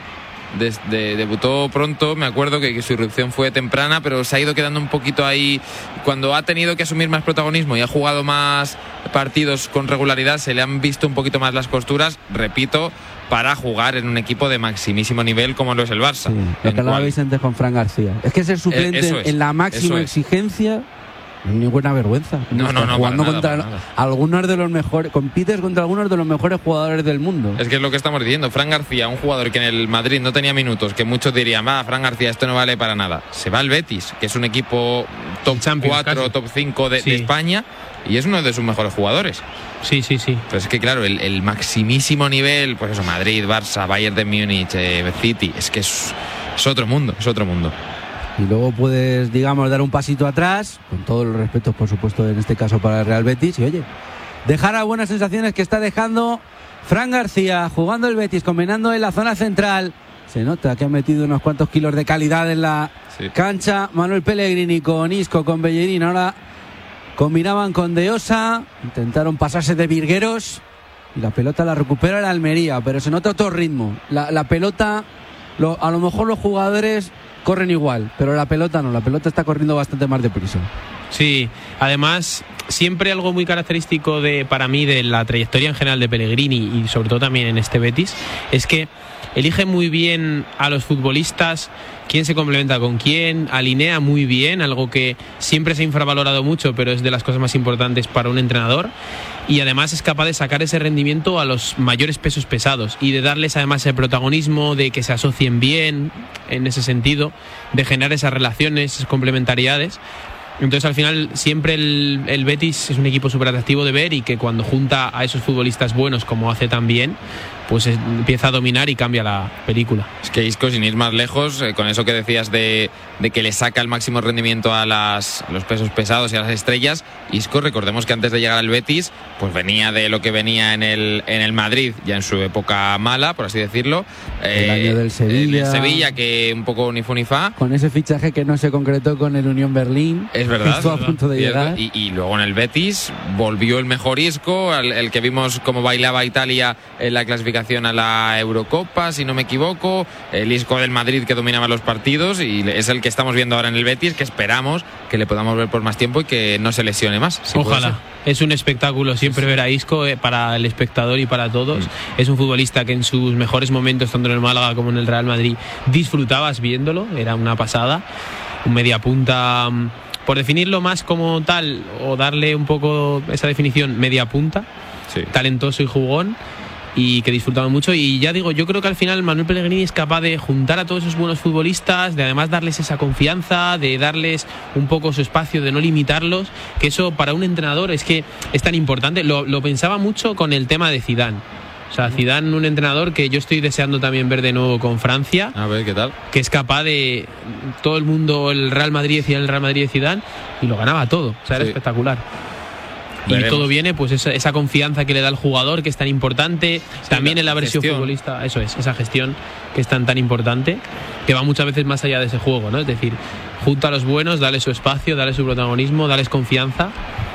Debutó pronto, me acuerdo que su irrupción fue temprana, pero se ha ido quedando un poquito ahí. Cuando ha tenido que asumir más protagonismo y ha jugado más partidos con regularidad, se le han visto un poquito más las costuras, repito, para jugar en un equipo de maximísimo nivel como lo es el Barça. Sí, lo que hablabais antes con Fran García. Es que ser suplente en la máxima exigencia... No es ninguna vergüenza. No, jugando para contra algunos de los mejores, compites contra algunos de los mejores jugadores del mundo. Es que es lo que estamos diciendo. Fran García, un jugador que en el Madrid no tenía minutos, que muchos dirían, Fran García, esto no vale para nada. Se va al Betis, que es un equipo top 4, top 5 de España, y es uno de sus mejores jugadores. Sí. Pero es que claro, el maximísimo nivel, pues eso, Madrid, Barça, Bayern de Múnich, City, es que es otro mundo, es otro mundo. Y luego puedes, digamos, dar un pasito atrás, con todos los respetos, por supuesto, en este caso para el Real Betis, y oye, dejar a buenas sensaciones que está dejando Fran García, jugando el Betis, combinando en la zona central. Se nota que ha metido unos cuantos kilos de calidad en la cancha. Manuel Pellegrini con Isco, con Bellerín, ahora combinaban con De Osa, intentaron pasarse de virgueros, y la pelota la recupera el Almería, pero se nota otro ritmo. La pelota, a lo mejor los jugadores corren igual, pero la pelota no, la pelota está corriendo bastante más deprisa. Sí, además siempre algo muy característico para mí de la trayectoria en general de Pellegrini, y sobre todo también en este Betis, es que elige muy bien a los futbolistas, quién se complementa con quién, alinea muy bien, algo que siempre se ha infravalorado mucho, pero es de las cosas más importantes para un entrenador, y además es capaz de sacar ese rendimiento a los mayores pesos pesados y de darles además el protagonismo, de que se asocien bien en ese sentido, de generar esas relaciones, esas complementariedades. Entonces al final siempre el Betis es un equipo súper atractivo de ver, y que cuando junta a esos futbolistas buenos como hace también, pues empieza a dominar y cambia la película. Es que Isco, sin ir más lejos, con eso que decías de que le saca el máximo rendimiento a los pesos pesados y a las estrellas, Isco, recordemos que antes de llegar al Betis, pues venía de lo que venía en el Madrid, ya en su época mala, por así decirlo. El año del Sevilla. El Sevilla, que un poco ni fu ni fa. Con ese fichaje que no se concretó con el Unión Berlín. Es verdad. Estuvo a punto de llegar. Y luego en el Betis volvió el mejor Isco, el que vimos cómo bailaba Italia en la clasificación a la Eurocopa, si no me equivoco, el Isco del Madrid que dominaba los partidos, y es el que estamos viendo ahora en el Betis, que esperamos que le podamos ver por más tiempo y que no se lesione más. Si ojalá. Es un espectáculo siempre ver a Isco, para el espectador y para todos. Es un futbolista que en sus mejores momentos, tanto en el Málaga como en el Real Madrid, disfrutabas viéndolo, era una pasada. Un mediapunta, por definirlo más como tal, o darle un poco esa definición, media punta, talentoso y jugón, y que disfrutaban mucho. Y ya digo, yo creo que al final Manuel Pellegrini es capaz de juntar a todos esos buenos futbolistas, de además darles esa confianza, de darles un poco su espacio, de no limitarlos, que eso para un entrenador es que es tan importante. Lo pensaba mucho con el tema de Zidane. O sea, Zidane, un entrenador que yo estoy deseando también ver de nuevo con Francia. A ver, ¿qué tal? Que es capaz de... Todo el mundo, el Real Madrid decía el Real Madrid de Zidane, y lo ganaba todo. O sea, era espectacular. Veremos. Y todo viene, pues esa confianza que le da el jugador, que es tan importante, también en la versión gestión. futbolista, eso es, esa gestión que es tan importante, que va muchas veces más allá de ese juego, ¿no? Es decir, junta a los buenos, dale su espacio, dale su protagonismo, dales confianza,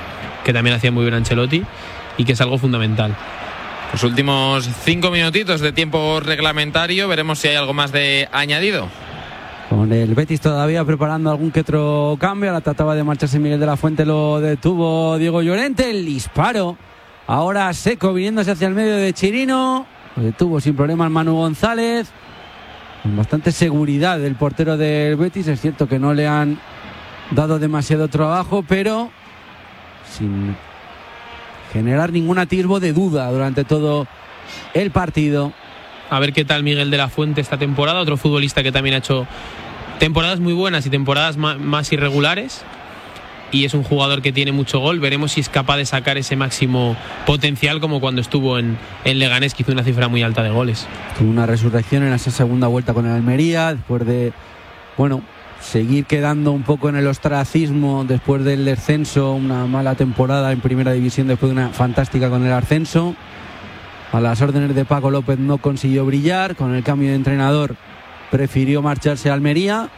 que también hacía muy bien Ancelotti y que es algo fundamental. Los últimos 5 minutitos de tiempo reglamentario, veremos si hay algo más de añadido. Con el Betis todavía preparando algún que otro cambio. Ahora trataba de marcharse Miguel de la Fuente, lo detuvo Diego Llorente. El disparo ahora seco viniéndose hacia el medio de Chirino. Lo detuvo sin problemas Manu González. Con bastante seguridad el portero del Betis. Es cierto que no le han dado demasiado trabajo, pero sin generar ningún atisbo de duda durante todo el partido. A ver qué tal Miguel de la Fuente esta temporada, otro futbolista que también ha hecho temporadas muy buenas y temporadas más irregulares, y es un jugador que tiene mucho gol. Veremos si es capaz de sacar ese máximo potencial, como cuando estuvo en Leganés, que hizo una cifra muy alta de goles. Tuvo una resurrección en esa segunda vuelta con el Almería, después de, seguir quedando un poco en el ostracismo después del descenso, una mala temporada en primera división después de una fantástica con el ascenso. A las órdenes de Paco López no consiguió brillar, con el cambio de entrenador prefirió marcharse a Almería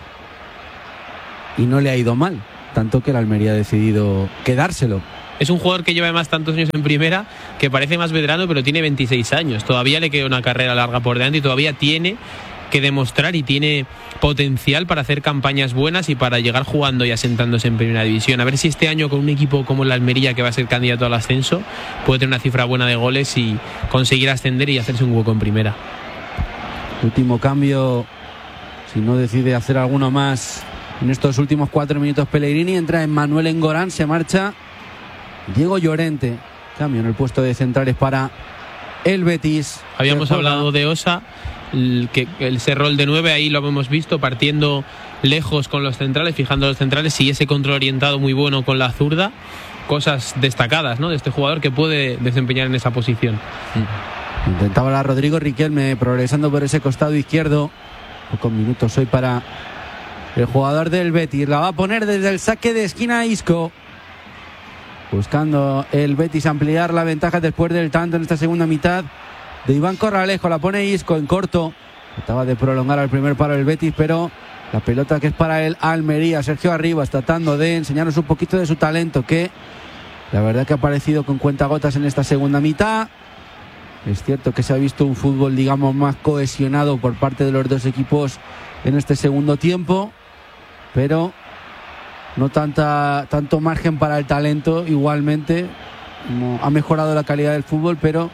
y no le ha ido mal, tanto que el Almería ha decidido quedárselo. Es un jugador que lleva además tantos años en primera, que parece más veterano, pero tiene 26 años, todavía le queda una carrera larga por delante y todavía tiene que demostrar y tiene potencial para hacer campañas buenas y para llegar jugando y asentándose en primera división. A ver si este año, con un equipo como el Almería, que va a ser candidato al ascenso, puede tener una cifra buena de goles y conseguir ascender y hacerse un hueco en primera. Último cambio, si no decide hacer alguno más en estos últimos 4 minutos Pellegrini. Entra Emmanuel Engorán, se marcha Diego Llorente. Cambio en el puesto de centrales para el Betis. Habíamos hablado de Osa, ese rol de 9, ahí lo hemos visto, partiendo lejos con los centrales, fijando los centrales, y ese control orientado muy bueno con la zurda. Cosas destacadas, ¿no?, de este jugador que puede desempeñar en esa posición. Intentaba la Rodrigo Riquelme progresando por ese costado izquierdo. Pocos minutos hoy para el jugador del Betis. La va a poner desde el saque de esquina Isco, buscando el Betis ampliar la ventaja después del tanto en esta segunda mitad de Iván Corralejo. La pone Isco en corto, trataba de prolongar al primer palo el Betis, pero la pelota que es para el Almería. Sergio Arribas tratando de enseñarnos un poquito de su talento, que la verdad que ha aparecido con cuentagotas en esta segunda mitad. Es cierto que se ha visto un fútbol, digamos, más cohesionado por parte de los dos equipos en este segundo tiempo, pero no tanto margen para el talento. Igualmente ha mejorado la calidad del fútbol, pero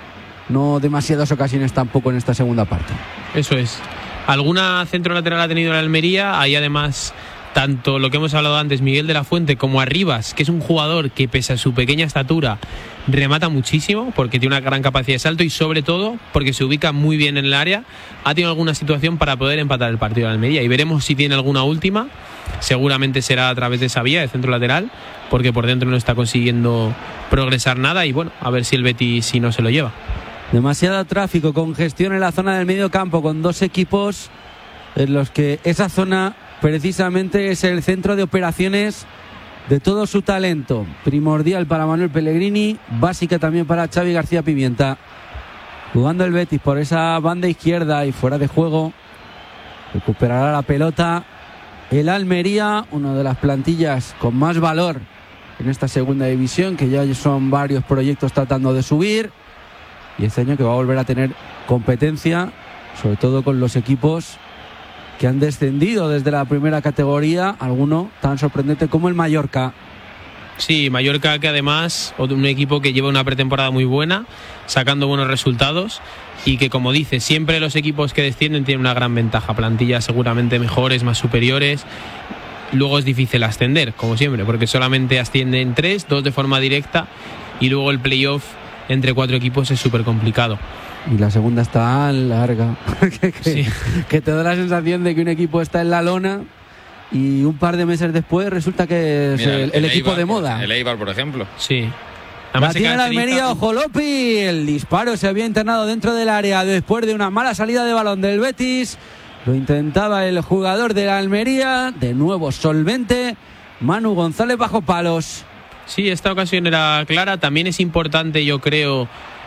no demasiadas ocasiones tampoco en esta segunda parte. Eso es. Alguna centro lateral ha tenido el Almería. Hay además tanto lo que hemos hablado antes, Miguel de la Fuente, como Arribas, que es un jugador que, pese a su pequeña estatura, remata muchísimo porque tiene una gran capacidad de salto y, sobre todo, porque se ubica muy bien en el área. Ha tenido alguna situación para poder empatar el partido de Almería, y veremos si tiene alguna última. Seguramente será a través de esa vía de centro lateral, porque por dentro no está consiguiendo progresar nada, y bueno, a ver si el Betis si no se lo lleva. Demasiado tráfico, congestión en la zona del medio campo, con dos equipos en los que esa zona precisamente es el centro de operaciones de todo su talento. Primordial para Manuel Pellegrini, básica también para Xavi García Pimienta. Jugando el Betis por esa banda izquierda y fuera de juego. Recuperará la pelota el Almería, una de las plantillas con más valor en esta segunda división, que ya son varios proyectos tratando de subir, y este año que va a volver a tener competencia, sobre todo con los equipos que han descendido desde la primera categoría, alguno tan sorprendente como el Mallorca. Sí, Mallorca, que además un equipo que lleva una pretemporada muy buena, sacando buenos resultados, y que, como dice, siempre los equipos que descienden tienen una gran ventaja, plantillas seguramente mejores, más superiores. Luego es difícil ascender, como siempre, porque solamente ascienden 3, 2 de forma directa, y luego el playoff entre 4 equipos es súper complicado. Y la segunda está larga, sí, que te da la sensación de que un equipo está en la lona y un par de meses después resulta que es el equipo Eibar, de moda. El Eibar, por ejemplo. Sí. La tiene el Almería, ojo Lopi. El disparo se había internado dentro del área después de una mala salida de balón del Betis. Lo intentaba el jugador de la Almería. De nuevo solvente Manu González bajo palos. Sí, esta ocasión era clara. También es importante, yo creo,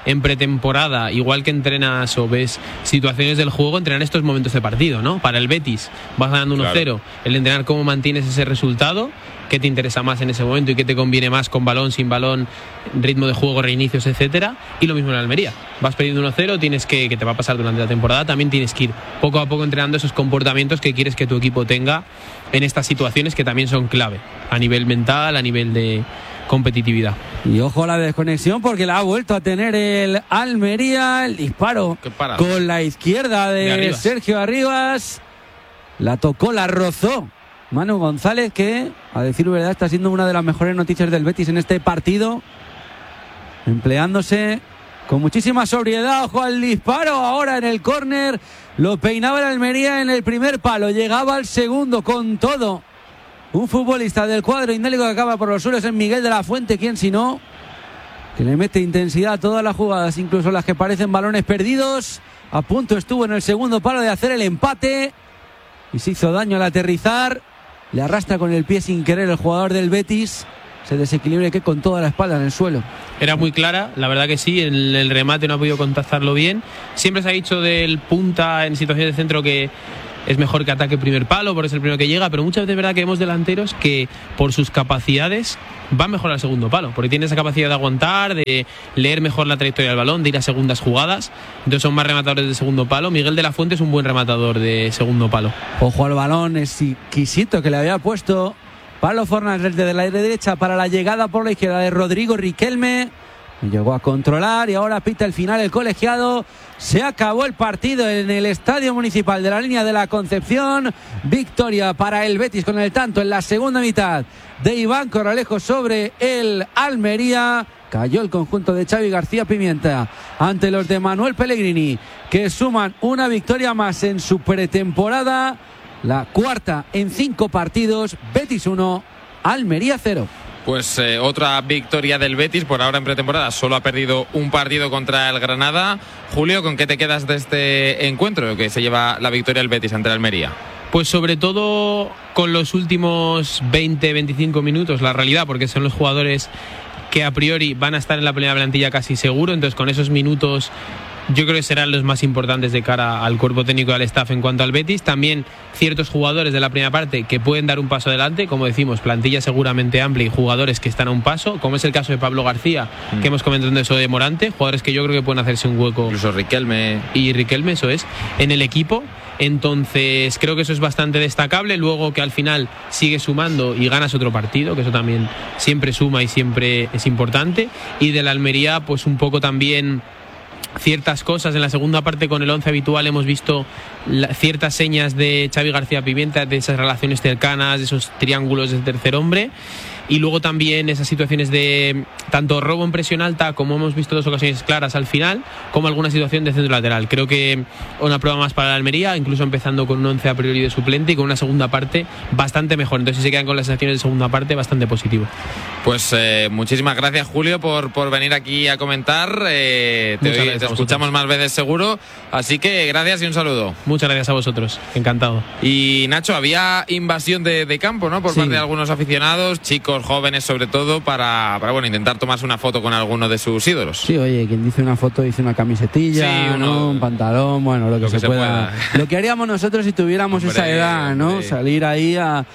en pretemporada, igual que entrenas o ves situaciones del juego, entrenar estos momentos de partido, ¿no? Para el Betis vas ganando 1-0, claro. El entrenar cómo mantienes ese resultado, qué te interesa más en ese momento y qué te conviene más con balón, sin balón, ritmo de juego, reinicios, etcétera. Y lo mismo en Almería, vas perdiendo 1-0, tienes que te va a pasar durante la temporada, también tienes que ir poco a poco entrenando esos comportamientos que quieres que tu equipo tenga en estas situaciones que también son clave a nivel mental, a nivel de competitividad. Y ojo a la desconexión, porque la ha vuelto a tener el Almería, el disparo con la izquierda de Sergio Arribas, la tocó, la rozó Manu González, que a decir verdad está siendo una de las mejores noticias del Betis en este partido, empleándose con muchísima sobriedad. Ojo al disparo ahora en el córner, lo peinaba el Almería en el primer palo, llegaba al segundo con todo. Un futbolista del cuadro indélico que acaba por los suelos en Miguel de la Fuente, quien si no, que le mete intensidad a todas las jugadas, incluso las que parecen balones perdidos. A punto estuvo en el segundo palo de hacer el empate y se hizo daño al aterrizar. Le arrastra con el pie sin querer el jugador del Betis. Se desequilibra que con toda la espalda en el suelo. Era muy clara, la verdad que sí, el remate no ha podido contactarlo bien. Siempre se ha dicho del punta en situaciones de centro que es mejor que ataque primer palo, por eso es el primero que llega, pero muchas veces es verdad que vemos delanteros que por sus capacidades van mejor al segundo palo, porque tiene esa capacidad de aguantar, de leer mejor la trayectoria del balón, de ir a segundas jugadas, entonces son más rematadores de segundo palo. Miguel de la Fuente es un buen rematador de segundo palo. Ojo al balón exquisito que le había puesto Pablo Fornals desde la derecha para la llegada por la izquierda de Rodrigo Riquelme. Llegó a controlar y ahora pita el final el colegiado. Se acabó el partido en el Estadio Municipal de la Línea de la Concepción. Victoria para el Betis con el tanto en la segunda mitad de Iván Corralejo sobre el Almería. Cayó el conjunto de Xavi García Pimienta ante los de Manuel Pellegrini, que suman una victoria más en su pretemporada, la cuarta en 5 partidos. Betis 1, Almería 0. Pues otra victoria del Betis, por ahora en pretemporada solo ha perdido un partido contra el Granada. Julio, ¿con qué te quedas de este encuentro que se lleva la victoria del Betis ante el Almería? Pues sobre todo con los últimos 20-25 minutos, la realidad, porque son los jugadores que a priori van a estar en la primera plantilla casi seguro, entonces con esos minutos yo creo que serán los más importantes de cara al cuerpo técnico y al staff en cuanto al Betis. También ciertos jugadores de la primera parte que pueden dar un paso adelante, como decimos, plantilla seguramente amplia y jugadores que están a un paso, como es el caso de Pablo García, que hemos comentado de eso de Morante, jugadores que yo creo que pueden hacerse un hueco. Incluso Riquelme. Y Riquelme, eso es, en el equipo. Entonces creo que eso es bastante destacable. Luego que al final sigues sumando y ganas otro partido, que eso también siempre suma y siempre es importante. Y de la Almería, pues un poco también ciertas cosas en la segunda parte con el 11 habitual. Hemos visto ciertas señas de Xavi García Pimienta, de esas relaciones cercanas, de esos triángulos de tercer hombre, y luego también esas situaciones de tanto robo en presión alta, como hemos visto 2 ocasiones claras al final, como alguna situación de centro lateral. Creo que una prueba más para la Almería, incluso empezando con un 11 a priori de suplente y con una segunda parte bastante mejor. Entonces si se quedan con las sensaciones de segunda parte, bastante positivo. Pues muchísimas gracias, Julio, por venir aquí a comentar. Te escuchamos más veces seguro, así que gracias y un saludo. Muchas gracias a vosotros, encantado. Y Nacho, había invasión de campo, ¿no? Por parte de algunos aficionados, chicos, jóvenes sobre todo, para bueno, intentar tomarse una foto con alguno de sus ídolos. Sí, oye, quien dice una foto dice una camisetilla, ¿no? Un pantalón, bueno, lo que se pueda. Lo que haríamos nosotros si tuviéramos esa edad, ¿no? Salir ahí a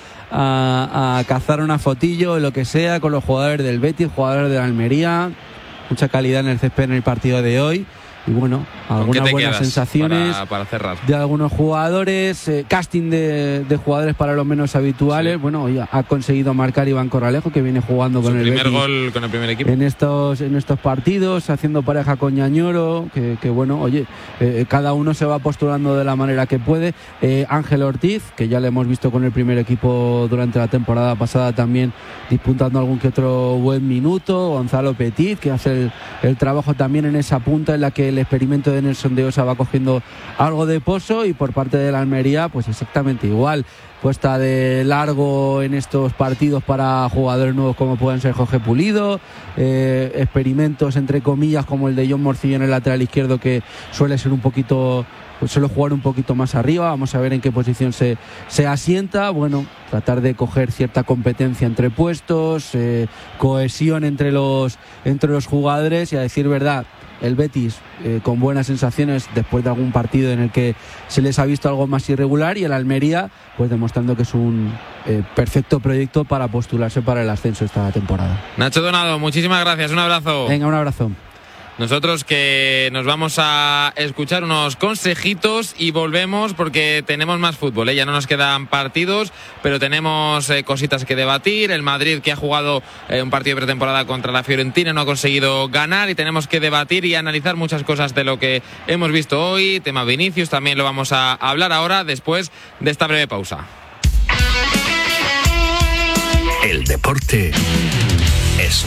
cazar una fotillo o lo que sea con los jugadores del Betis, jugadores de la Almería. Mucha calidad en el césped en el partido de hoy. Y bueno, algunas buenas sensaciones para cerrar de algunos jugadores, casting de jugadores para los menos habituales. Sí. Bueno, ya ha conseguido marcar Iván Corralejo, que viene jugando con el Betis. Su primer gol con el primer equipo. En estos partidos, haciendo pareja con Ñañoro, que bueno, oye, cada uno se va postulando de la manera que puede. Ángel Ortiz, que ya le hemos visto con el primer equipo durante la temporada pasada también disputando algún que otro buen minuto. Gonzalo Petit, que hace el trabajo también en esa punta en la que el experimento de Nelson de Osa va cogiendo algo de pozo. Y por parte de la Almería, pues exactamente igual, puesta de largo en estos partidos para jugadores nuevos como pueden ser Jorge Pulido, experimentos entre comillas como el de John Morcillo en el lateral izquierdo, que suele ser un poquito, pues suele jugar un poquito más arriba. Vamos a ver en qué posición se asienta. Bueno, tratar de coger cierta competencia entre puestos, cohesión entre los jugadores, y a decir verdad, el Betis con buenas sensaciones después de algún partido en el que se les ha visto algo más irregular, y el Almería pues demostrando que es un perfecto proyecto para postularse para el ascenso esta temporada. Nacho Donado, muchísimas gracias, un abrazo. Venga, un abrazo. Nosotros que nos vamos a escuchar unos consejitos y volvemos porque tenemos más fútbol, ¿eh? Ya no nos quedan partidos, pero tenemos cositas que debatir. El Madrid, que ha jugado un partido de pretemporada contra la Fiorentina, no ha conseguido ganar, y tenemos que debatir y analizar muchas cosas de lo que hemos visto hoy. Tema Vinicius también lo vamos a hablar ahora, después de esta breve pausa. El deporte es